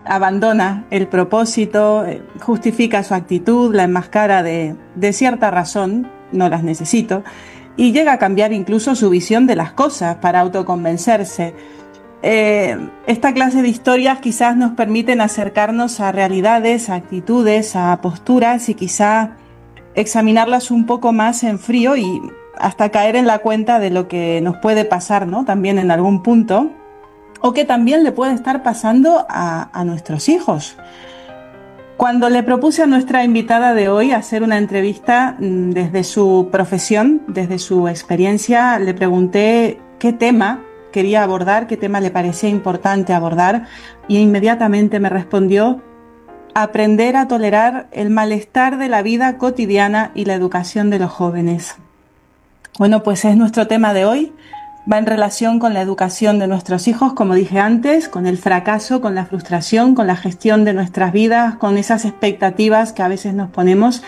abandona el propósito, justifica su actitud, la enmascara de cierta razón, no las necesito, y llega a cambiar incluso su visión de las cosas para autoconvencerse. Esta clase de historias quizás nos permiten acercarnos a realidades, a actitudes, a posturas y quizá examinarlas un poco más en frío y hasta caer en la cuenta de lo que nos puede pasar, ¿no? También en algún punto, o que también le puede estar pasando a nuestros hijos. Cuando le propuse a nuestra invitada de hoy hacer una entrevista desde su profesión, desde su experiencia, le pregunté qué tema quería abordar, qué tema le parecía importante abordar, y inmediatamente me respondió: aprender a tolerar el malestar de la vida cotidiana y la educación de los jóvenes. Bueno, pues es nuestro tema de hoy. Va en relación con la educación de nuestros hijos, como dije antes, con el fracaso, con la frustración, con la gestión de nuestras vidas, con esas expectativas que a veces nos ponemos,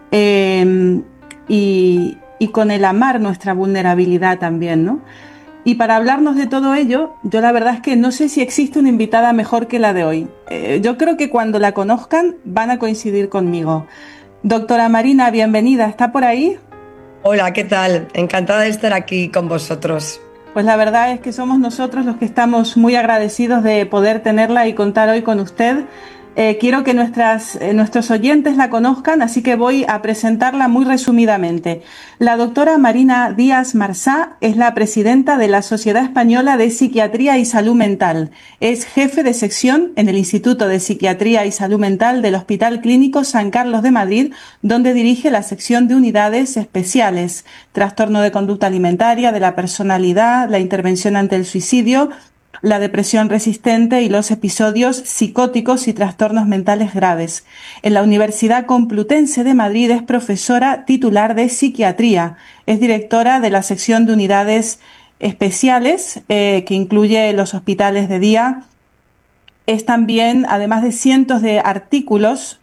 y con el amar nuestra vulnerabilidad también, ¿no? Y para hablarnos de todo ello, yo la verdad es que no sé si existe una invitada mejor que la de hoy. Yo creo que cuando la conozcan van a coincidir conmigo. Doctora Marina, bienvenida. ¿Está por ahí? Hola, ¿qué tal? Encantada de estar aquí con vosotros. Pues la verdad es que somos nosotros los que estamos muy agradecidos de poder tenerla y contar hoy con usted. Quiero que nuestros oyentes la conozcan, así que voy a presentarla muy resumidamente. La doctora Marina Díaz Marsá es la presidenta de la Sociedad Española de Psiquiatría y Salud Mental. Es jefe de sección en el Instituto de Psiquiatría y Salud Mental del Hospital Clínico San Carlos de Madrid, donde dirige la sección de unidades especiales: trastorno de conducta alimentaria, de la personalidad, la intervención ante el suicidio, la depresión resistente y los episodios psicóticos y trastornos mentales graves. En la Universidad Complutense de Madrid es profesora titular de psiquiatría. Es directora de la sección de unidades especiales, que incluye los hospitales de día. Es también, además de cientos de artículos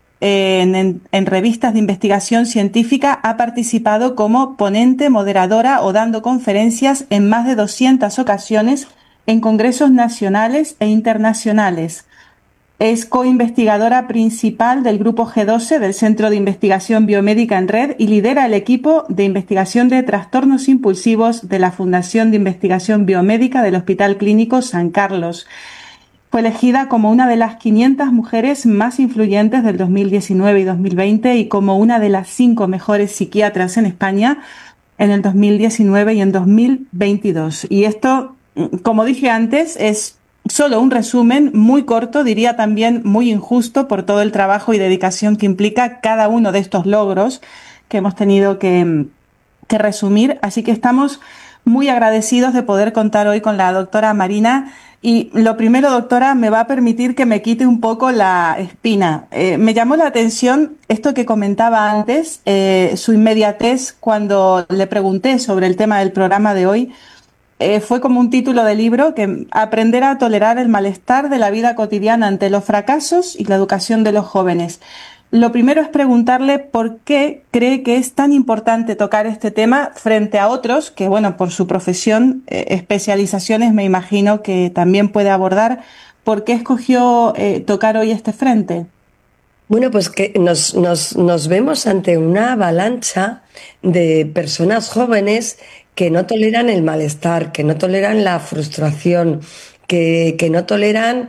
en revistas de investigación científica, ha participado como ponente, moderadora o dando conferencias en más de 200 ocasiones en congresos nacionales e internacionales. Es coinvestigadora principal del Grupo G12 del Centro de Investigación Biomédica en Red y lidera el equipo de investigación de trastornos impulsivos de la Fundación de Investigación Biomédica del Hospital Clínico San Carlos. Fue elegida como una de las 500 mujeres más influyentes del 2019 y 2020 y como una de las 5 mejores psiquiatras en España en el 2019 y en 2022. Y esto, como dije antes, es solo un resumen muy corto, diría también muy injusto por todo el trabajo y dedicación que implica cada uno de estos logros que hemos tenido que resumir. Así que estamos muy agradecidos de poder contar hoy con la doctora Marina. Y lo primero, doctora, me va a permitir que me quite un poco la espina. Me llamó la atención esto que comentaba antes, su inmediatez cuando le pregunté sobre el tema del programa de hoy. Fue como un título de libro: que aprender a tolerar el malestar de la vida cotidiana ante los fracasos y la educación de los jóvenes. Lo primero es preguntarle por qué cree que es tan importante tocar este tema frente a otros que, bueno, por su profesión, especializaciones, me imagino que también puede abordar. ¿Por qué escogió tocar hoy este frente? Bueno, pues que nos vemos ante una avalancha de personas jóvenes que no toleran el malestar, que no toleran la frustración, que no toleran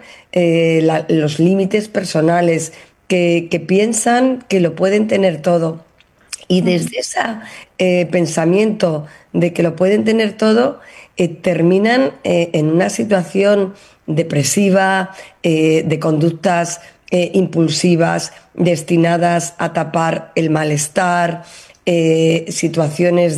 los límites personales, que piensan que lo pueden tener todo. Y desde ese pensamiento de que lo pueden tener todo, terminan en una situación depresiva, de conductas impulsivas destinadas a tapar el malestar, situaciones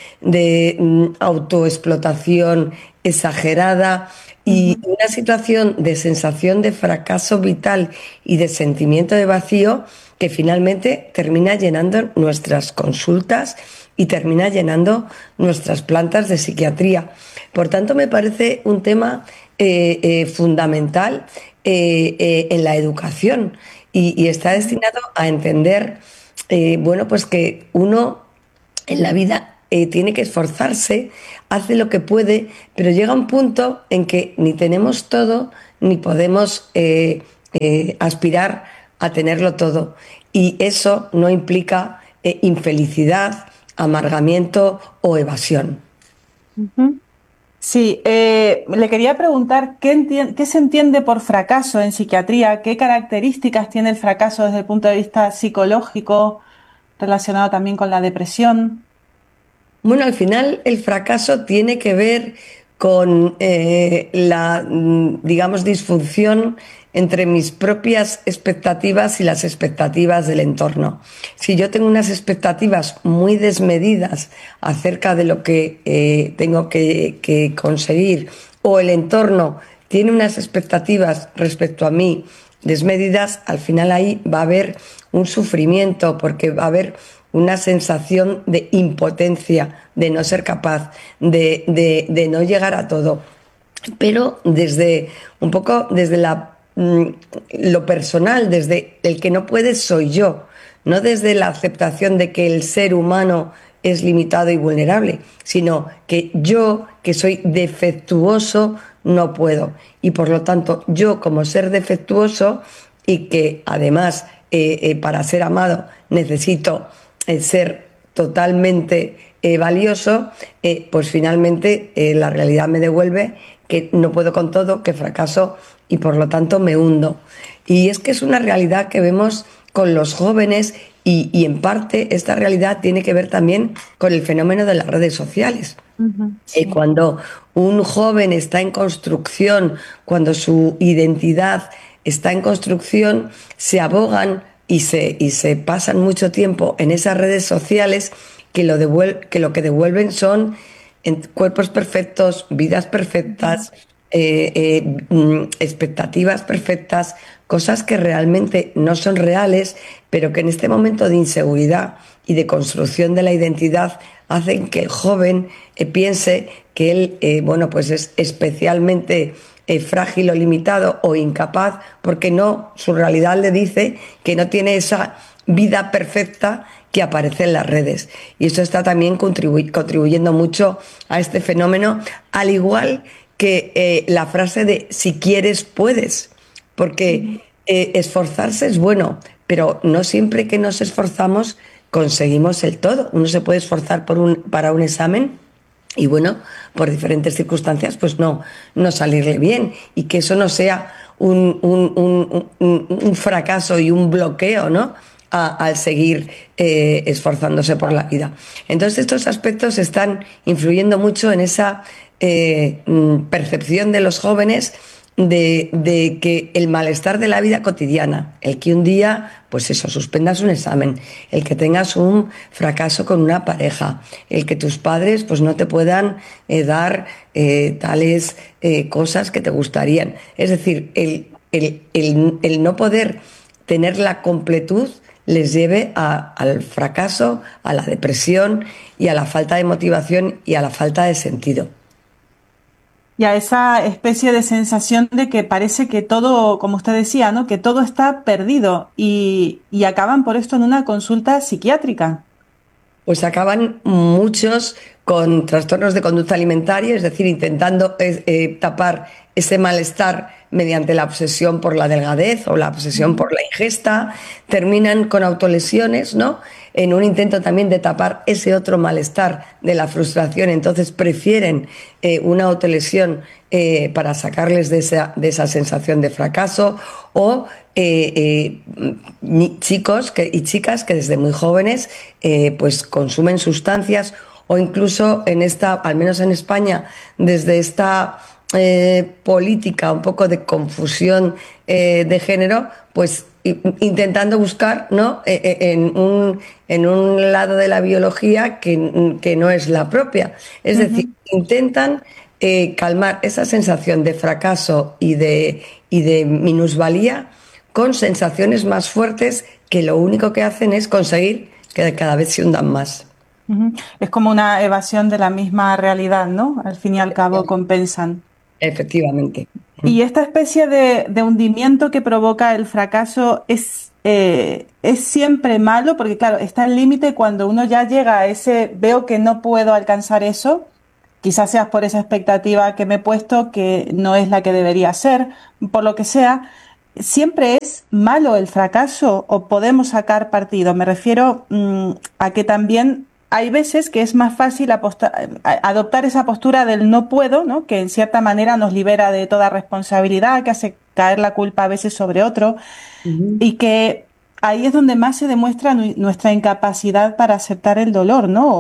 de autoexplotación exagerada y una situación de sensación de fracaso vital y de sentimiento de vacío que finalmente termina llenando nuestras consultas y termina llenando nuestras plantas de psiquiatría. Por tanto, me parece un tema fundamental en la educación y está destinado a entender, bueno, pues que uno en la vida tiene que esforzarse, hace lo que puede, pero llega un punto en que ni tenemos todo, ni podemos aspirar a tenerlo todo. Y eso no implica infelicidad, amargamiento o evasión. Ujú. Sí, le quería preguntar qué se entiende por fracaso en psiquiatría, qué características tiene el fracaso desde el punto de vista psicológico, relacionado también con la depresión. Bueno, al final el fracaso tiene que ver con digamos, disfunción entre mis propias expectativas y las expectativas del entorno. Si yo tengo unas expectativas muy desmedidas acerca de lo que tengo que conseguir, o el entorno tiene unas expectativas respecto a mí desmedidas, al final ahí va a haber un sufrimiento, porque va a haber una sensación de impotencia, de no ser capaz, de no llegar a todo. Pero desde un poco desde lo personal, desde el que no puede soy yo, no desde la aceptación de que el ser humano es limitado y vulnerable, sino que yo, que soy defectuoso, no puedo. Y por lo tanto, yo como ser defectuoso y que además para ser amado necesito ser totalmente valioso, pues finalmente la realidad me devuelve que no puedo con todo, que fracaso y por lo tanto me hundo. Y es que es una realidad que vemos con los jóvenes y en parte esta realidad tiene que ver también con el fenómeno de las redes sociales. Ujú, sí. Cuando un joven está en construcción, cuando su identidad está en construcción, se abogan y se pasan mucho tiempo en esas redes sociales que lo que devuelven son cuerpos perfectos, vidas Ujú. perfectas, expectativas perfectas, cosas que realmente no son reales, pero que en este momento de inseguridad y de construcción de la identidad hacen que el joven piense que él, bueno, pues es especialmente frágil o limitado o incapaz, porque no, su realidad le dice que no tiene esa vida perfecta que aparece en las redes. Y eso está también contribuyendo mucho a este fenómeno, al igual que la frase de si quieres, puedes, Ujú. porque esforzarse es bueno, pero no siempre que nos esforzamos conseguimos el todo. Uno se puede esforzar para un examen y bueno, por diferentes circunstancias, pues no salirle bien y que eso no sea un fracaso y un bloqueo, ¿no? Al seguir esforzándose por la vida. Entonces estos aspectos están influyendo mucho en esa percepción de los jóvenes de que el malestar de la vida cotidiana, el que un día, pues eso, suspendas un examen, el que tengas un fracaso con una pareja, el que tus padres pues no te puedan dar tales cosas que te gustarían. Es decir, el no poder tener la completud les lleve al fracaso, a la depresión y a la falta de motivación y a la falta de sentido. Y a esa especie de sensación de que parece que todo, como usted decía, ¿no? Que todo está perdido y acaban por esto en una consulta psiquiátrica. Pues acaban muchos con trastornos de conducta alimentaria, es decir, intentando tapar ese malestar mediante la obsesión por la delgadez o la obsesión Ujú, por la ingesta, terminan con autolesiones, ¿no? En un intento también de tapar ese otro malestar de la frustración, entonces prefieren una autolesión para sacarles de esa sensación de fracaso o chicos y chicas que desde muy jóvenes pues consumen sustancias o incluso en esta, al menos en España, desde esta política un poco de confusión de género, pues intentando buscar, ¿no? En un lado de la biología que no es la propia. Es decir, ujú. intentan calmar esa sensación de fracaso y de minusvalía con sensaciones más fuertes que lo único que hacen es conseguir que cada vez se hundan más. Ujú. Es como una evasión de la misma realidad, ¿no? Al fin y al cabo compensan. Efectivamente. Y esta especie de hundimiento que provoca el fracaso es siempre malo, porque claro, está el límite cuando uno ya llega a ese, veo que no puedo alcanzar eso, quizás sea por esa expectativa que me he puesto, que no es la que debería ser, por lo que sea. ¿siempre es malo el fracaso o podemos sacar partido? Me refiero a que también hay veces que es más fácil adoptar esa postura del no puedo, ¿no? Que en cierta manera nos libera de toda responsabilidad, que hace caer la culpa a veces sobre otro Ujú. y que ahí es donde más se demuestra nuestra incapacidad para aceptar el dolor, ¿no?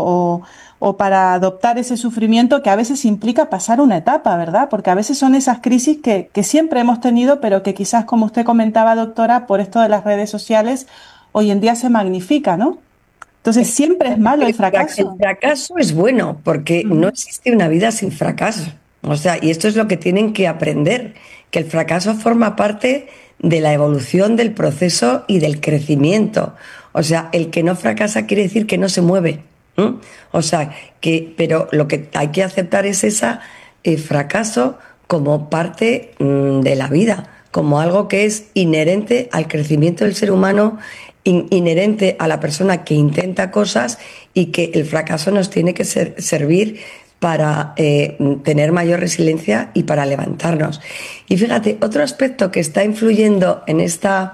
O para adoptar ese sufrimiento que a veces implica pasar una etapa, ¿verdad? Porque a veces son esas crisis que siempre hemos tenido, pero que quizás, como usted comentaba, doctora, por esto de las redes sociales, hoy en día se magnifica, ¿no? Entonces, ¿siempre es malo el El fracaso? fracaso es bueno porque no Ujú. existe una vida sin fracaso. O sea, y esto es lo que tienen que aprender, que el fracaso forma parte de la evolución del proceso y del crecimiento. O sea, el que no fracasa quiere decir que no se mueve. ¿M? O sea, pero lo que hay que aceptar es ese fracaso como parte de la vida, como algo que es inherente al crecimiento del ser humano, inherente a la persona que intenta cosas y que el fracaso nos tiene que servir para tener mayor resiliencia y para levantarnos. Y fíjate, otro aspecto que está influyendo en esta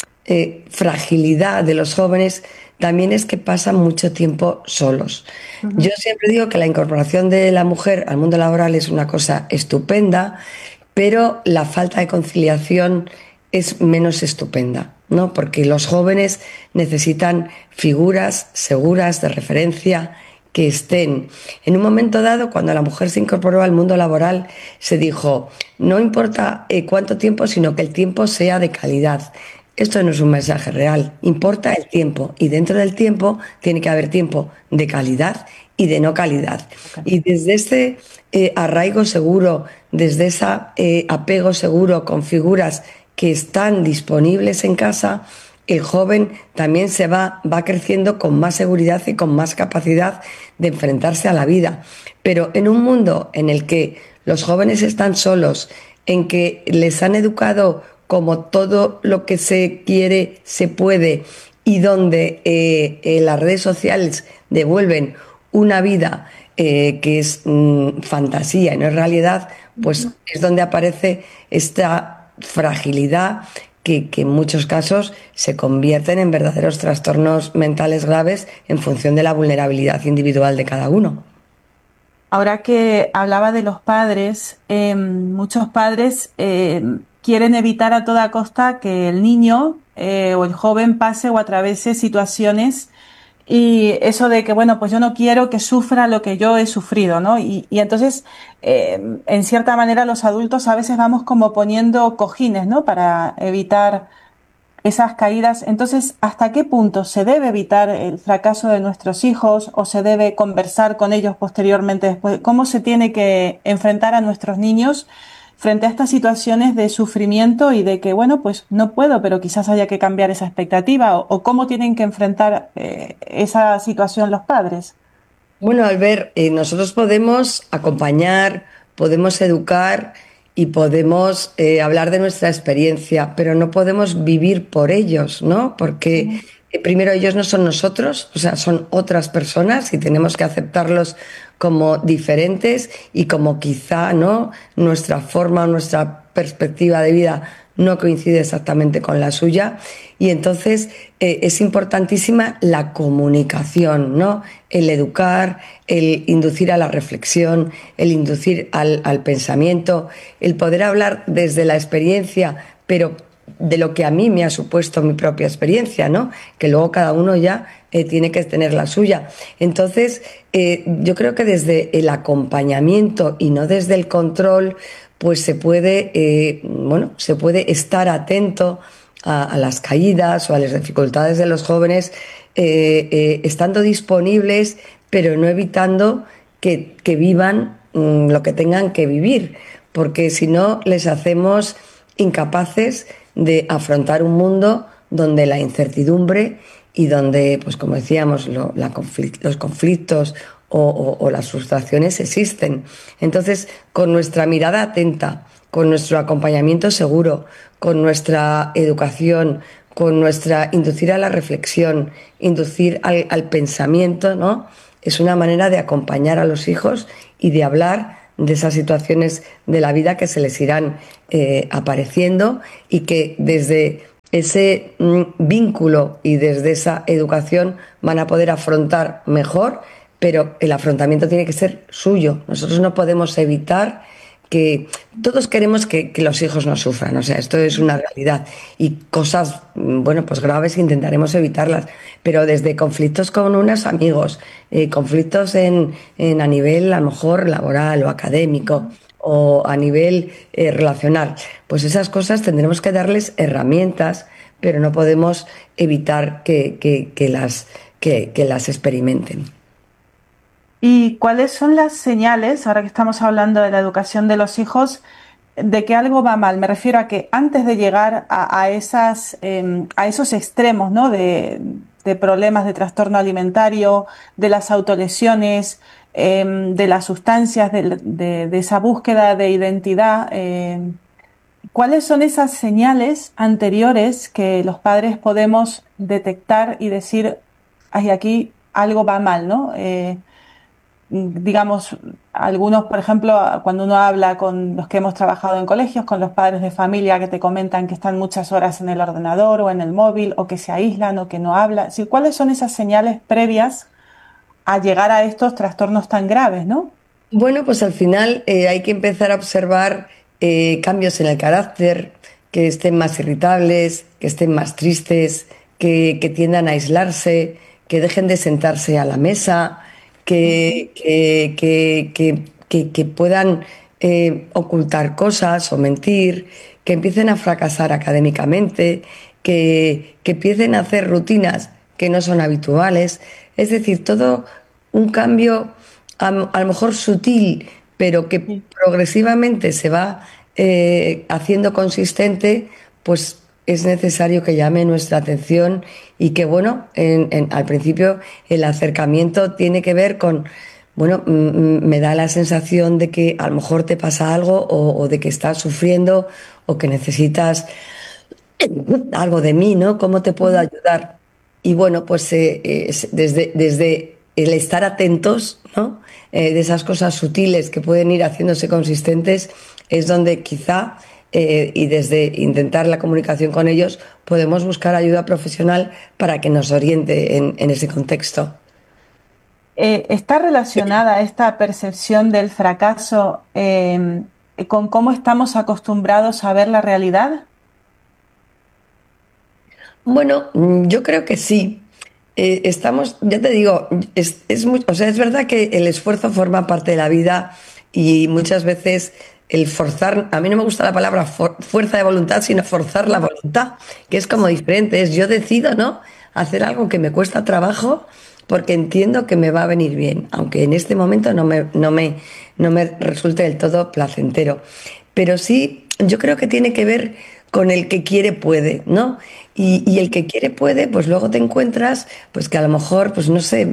fragilidad de los jóvenes también es que pasan mucho tiempo solos. Yo Ujú. siempre digo que la incorporación de la mujer al mundo laboral es una cosa estupenda, pero la falta de conciliación es menos estupenda, ¿no? Porque los jóvenes necesitan figuras seguras de referencia que estén. En un momento dado, cuando la mujer se incorporó al mundo laboral, se dijo, no importa cuánto tiempo, sino que el tiempo sea de calidad. Esto no es un mensaje real, importa el tiempo y dentro del tiempo tiene que haber tiempo de calidad y de no calidad. Y desde este arraigo seguro, desde ese apego seguro con figuras que están disponibles en casa, el joven también va creciendo con más seguridad y con más capacidad de enfrentarse a la vida. Pero en un mundo en el que los jóvenes están solos, en que les han educado como todo lo que se quiere se puede y donde las redes sociales devuelven una vida que es fantasía y no es realidad, pues es donde aparece esta fragilidad que en muchos casos se convierten en verdaderos trastornos mentales graves en función de la vulnerabilidad individual de cada uno. Ahora que hablaba de los padres, muchos padres quieren evitar a toda costa que el niño o el joven pase o atraviese situaciones y eso de que, bueno, pues yo no quiero que sufra lo que yo he sufrido, ¿no? Y entonces, en cierta manera, los adultos a veces vamos como poniendo cojines, ¿no? Para evitar esas caídas. Entonces, ¿hasta qué punto se debe evitar el fracaso de nuestros hijos o se debe conversar con ellos posteriormente después? ¿Cómo se tiene que enfrentar a nuestros niños frente a estas situaciones de sufrimiento y de que, bueno, pues no puedo, pero quizás haya que cambiar esa expectativa o cómo tienen que enfrentar esa situación los padres? Bueno, Albert, nosotros podemos acompañar, podemos educar y podemos hablar de nuestra experiencia, pero no podemos vivir por ellos, ¿no? Porque Ujú. primero ellos no son nosotros, o sea, son otras personas y tenemos que aceptarlos como diferentes y como quizá, ¿no? Nuestra forma o nuestra perspectiva de vida no coincide exactamente con la suya y entonces es importantísima la comunicación, ¿no? El educar, el inducir a la reflexión, el inducir al pensamiento, el poder hablar desde la experiencia, pero de lo que a mí me ha supuesto mi propia experiencia, ¿no? Que luego cada uno ya tiene que tener la suya. Entonces, yo creo que desde el acompañamiento y no desde el control, pues bueno, se puede estar atento a las caídas o a las dificultades de los jóvenes, estando disponibles, pero no evitando que vivan lo que tengan que vivir, porque si no les hacemos incapaces de afrontar un mundo donde la incertidumbre y donde, pues como decíamos, los conflictos o las frustraciones existen. Entonces, con nuestra mirada atenta, con nuestro acompañamiento seguro, con nuestra educación, con nuestra inducir a la reflexión, inducir al pensamiento, ¿no? Es una manera de acompañar a los hijos y de hablar de esas situaciones de la vida que se les irán apareciendo y que desde ese vínculo y desde esa educación van a poder afrontar mejor, pero el afrontamiento tiene que ser suyo. Nosotros no podemos evitar que todos queremos que los hijos no sufran, o sea, esto es una realidad y cosas, bueno, pues graves intentaremos evitarlas, pero desde conflictos con unos amigos, conflictos a nivel a lo mejor laboral o académico o a nivel relacional, pues esas cosas tendremos que darles herramientas, pero no podemos evitar que las experimenten. ¿Y cuáles son las señales, ahora que estamos hablando de la educación de los hijos, de que algo va mal? Me refiero a que antes de llegar a esos extremos, ¿no? De problemas de trastorno alimentario, de las autolesiones, de las sustancias, de esa búsqueda de identidad, ¿cuáles son esas señales anteriores que los padres podemos detectar y decir, ay, aquí algo va mal, ¿no? Digamos, algunos, por ejemplo, cuando uno habla con los que hemos trabajado en colegios, con los padres de familia que te comentan que están muchas horas en el ordenador o en el móvil o que se aíslan o que no hablan. Sí, ¿cuáles son esas señales previas a llegar a estos trastornos tan graves, ¿no? Bueno, pues al final hay que empezar a observar cambios en el carácter, que estén más irritables, que estén más tristes, que tiendan a aislarse, que dejen de sentarse a la mesa, que puedan ocultar cosas o mentir, que empiecen a fracasar académicamente, que empiecen a hacer rutinas que no son habituales. Es decir, todo un cambio a lo mejor sutil, pero que Sí. progresivamente se va haciendo consistente, pues es necesario que llame nuestra atención y que, bueno, al principio el acercamiento tiene que ver con, bueno, me da la sensación de que a lo mejor te pasa algo o de que estás sufriendo o que necesitas algo de mí, ¿no? ¿Cómo te puedo ayudar? Y bueno, pues desde el estar atentos, ¿no? De esas cosas sutiles que pueden ir haciéndose consistentes, es donde quizá, y desde intentar la comunicación con ellos, podemos buscar ayuda profesional para que nos oriente en ese contexto. ¿Está relacionada esta percepción del fracaso con cómo estamos acostumbrados a ver la realidad? Bueno, yo creo que sí. Estamos, ya te digo, o sea, es verdad que el esfuerzo forma parte de la vida y muchas veces el forzar, a mí no me gusta la palabra fuerza de voluntad, sino forzar la voluntad, que es como diferente, es yo decido, ¿no? Hacer algo que me cuesta trabajo porque entiendo que me va a venir bien, aunque en este momento no me resulte del todo placentero. Pero sí, yo creo que tiene que ver con el que quiere puede, ¿no? Y el que quiere puede, pues luego te encuentras, pues que a lo mejor, pues no sé,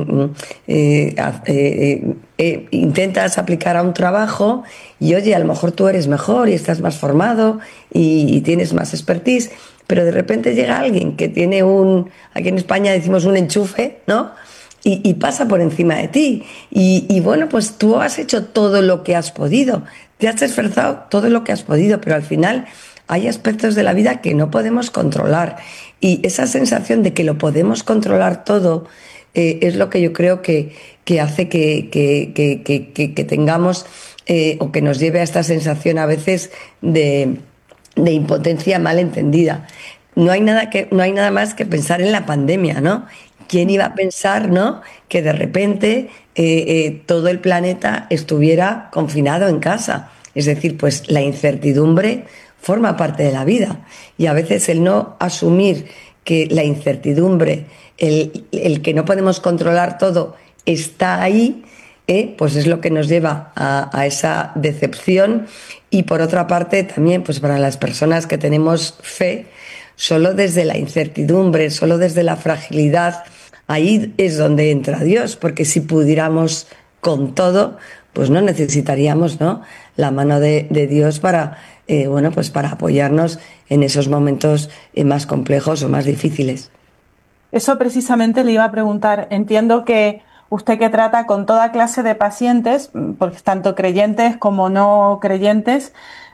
intentas aplicar a un trabajo y oye, a lo mejor tú eres mejor y estás más formado y tienes más expertise, pero de repente llega alguien que tiene aquí en España decimos un enchufe, ¿no? Y pasa por encima de ti. Y bueno, pues tú has hecho todo lo que has podido, te has esforzado todo lo que has podido, pero al final hay aspectos de la vida que no podemos controlar. Y esa sensación de que lo podemos controlar todo es lo que yo creo que hace que tengamos o que nos lleve a esta sensación a veces de impotencia mal entendida. No hay nada más que pensar en la pandemia, ¿no? ¿Quién iba a pensar, ¿no? Que de repente todo el planeta estuviera confinado en casa. Es decir, pues la incertidumbre forma parte de la vida y a veces el no asumir que la incertidumbre, el que no podemos controlar todo, está ahí, pues es lo que nos lleva a esa decepción y por otra parte también pues para las personas que tenemos fe, solo desde la incertidumbre, solo desde la fragilidad, ahí es donde entra Dios, porque si pudiéramos con todo, pues no necesitaríamos, ¿no? La mano de Dios para, bueno, pues para apoyarnos en esos momentos más complejos o más difíciles. Eso precisamente le iba a preguntar. Entiendo que usted que trata con toda clase de pacientes, porque tanto creyentes como no creyentes,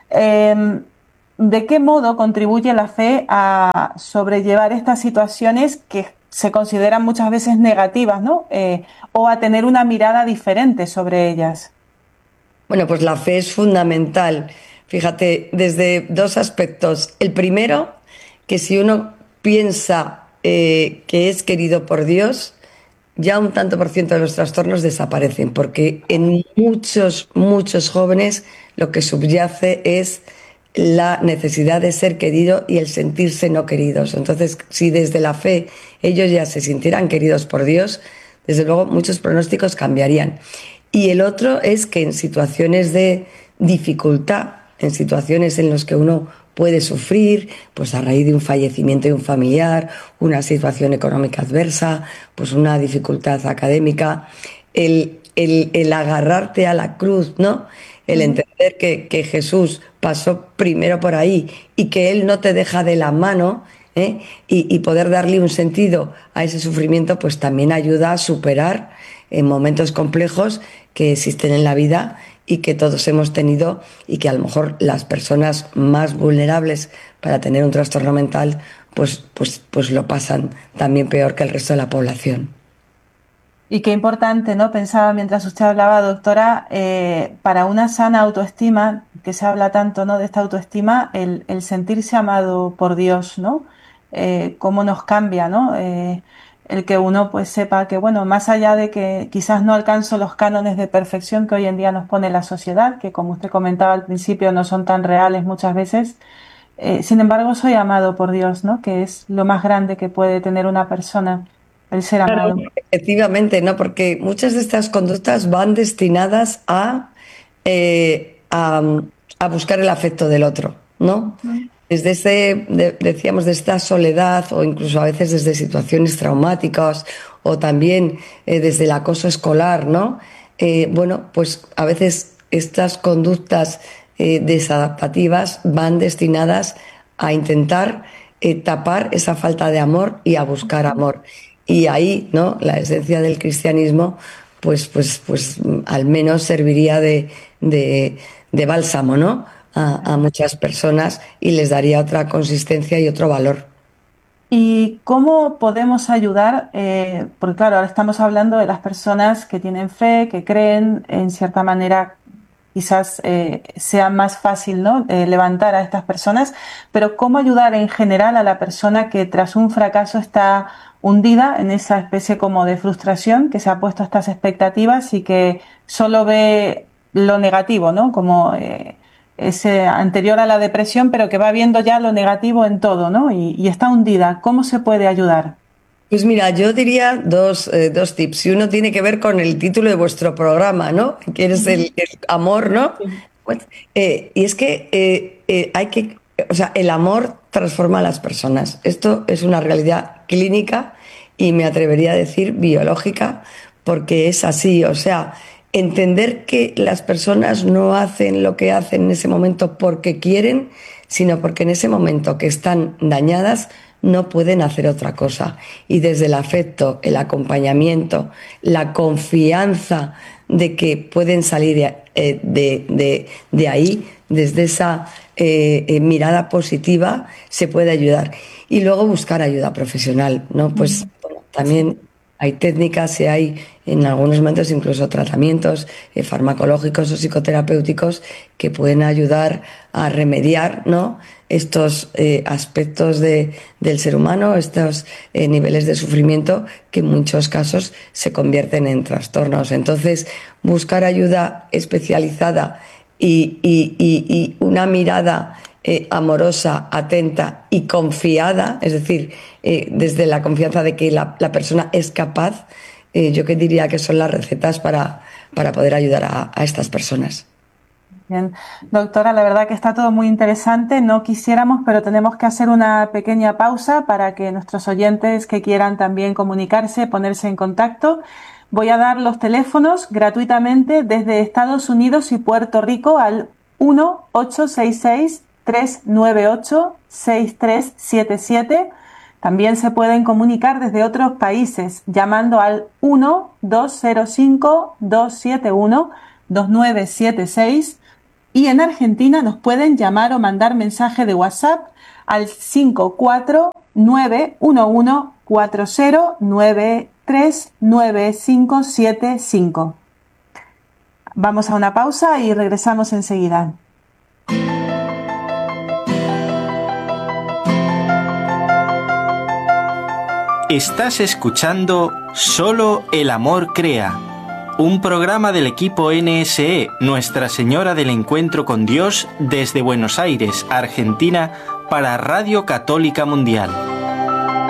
¿de qué modo contribuye la fe a sobrellevar estas situaciones que se consideran muchas veces negativas, ¿no? O a tener una mirada diferente sobre ellas? Bueno, pues la fe es fundamental. Fíjate, desde dos aspectos. El primero, que si uno piensa que es querido por Dios, ya un tanto por ciento de los trastornos desaparecen, porque en muchos jóvenes lo que subyace es la necesidad de ser querido y el sentirse no queridos. Entonces, si desde la fe ellos ya se sintieran queridos por Dios, desde luego muchos pronósticos cambiarían. Y el otro es que en situaciones de dificultad, en situaciones en las que uno puede sufrir, pues a raíz de un fallecimiento de un familiar, una situación económica adversa, pues una dificultad académica, el agarrarte a la cruz, ¿no? El entender que Jesús pasó primero por ahí y que Él no te deja de la mano, ¿eh? Y poder darle un sentido a ese sufrimiento, pues también ayuda a superar en momentos complejos que existen en la vida y que todos hemos tenido y que a lo mejor las personas más vulnerables para tener un trastorno mental pues lo pasan también peor que el resto de la población. Y qué importante, ¿no? Pensaba mientras usted hablaba, doctora, para una sana autoestima, que se habla tanto, ¿no? De esta autoestima, el sentirse amado por Dios, ¿no? Cómo nos cambia, ¿no? El que uno pues sepa que, bueno, más allá de que quizás no alcanzo los cánones de perfección que hoy en día nos pone la sociedad, que como usted comentaba al principio no son tan reales muchas veces, sin embargo soy amado por Dios, ¿no? Que es lo más grande que puede tener una persona, el ser Claro, amado. efectivamente, ¿no? Porque muchas de estas conductas van destinadas a a buscar el afecto del otro, ¿no? Desde decíamos, de esta soledad o incluso a veces desde situaciones traumáticas o también desde el acoso escolar, ¿no? Bueno, pues a veces estas conductas desadaptativas van destinadas a intentar tapar esa falta de amor y a buscar amor. Y ahí, ¿no? La esencia del cristianismo, pues al menos serviría de bálsamo, ¿no? A muchas personas y les daría otra consistencia y otro valor. ¿Y cómo podemos ayudar? Porque claro, ahora estamos hablando de las personas que tienen fe, que creen, en cierta manera quizás sea más fácil, ¿no? Levantar a estas personas, pero ¿cómo ayudar en general a la persona que tras un fracaso está hundida en esa especie como de frustración, que se ha puesto estas expectativas y que solo ve lo negativo, ¿no? Como ese anterior a la depresión, pero que va viendo ya lo negativo en todo, ¿no? Y está hundida. ¿Cómo se puede ayudar? Pues mira, yo diría dos tips. Y uno tiene que ver con el título de vuestro programa, ¿no? Que es el amor, ¿no? Sí. Pues, y es que hay que, o sea, el amor transforma a las personas. Esto es una realidad clínica y me atrevería a decir biológica, porque es así. O sea, entender que las personas no hacen lo que hacen en ese momento porque quieren, sino porque en ese momento que están dañadas no pueden hacer otra cosa. Y desde el afecto, el acompañamiento, la confianza de que pueden salir de ahí, desde esa mirada positiva, se puede ayudar. Y luego buscar ayuda profesional, ¿no? Pues bueno, Sí. también hay técnicas y hay en algunos momentos incluso tratamientos farmacológicos o psicoterapéuticos que pueden ayudar a remediar, ¿no? Estos aspectos del ser humano, estos niveles de sufrimiento que en muchos casos se convierten en trastornos. Entonces, buscar ayuda especializada y una mirada amorosa, atenta y confiada, es decir, desde la confianza de que la persona es capaz, yo que diría que son las recetas para poder ayudar a estas personas. Bien, doctora, la verdad que está todo muy interesante. No quisiéramos, pero tenemos que hacer una pequeña pausa para que nuestros oyentes que quieran también comunicarse, ponerse en contacto. Voy a dar los teléfonos gratuitamente desde Estados Unidos y Puerto Rico al 1-866-398-6377 También se pueden comunicar desde otros países llamando al 1-205-271-2976 y en Argentina nos pueden llamar o mandar mensaje de WhatsApp al 5491140939575. Vamos a una pausa y regresamos enseguida. Estás escuchando Solo el Amor Crea, un programa del equipo NSE, Nuestra Señora del Encuentro con Dios, desde Buenos Aires, Argentina, para Radio Católica Mundial.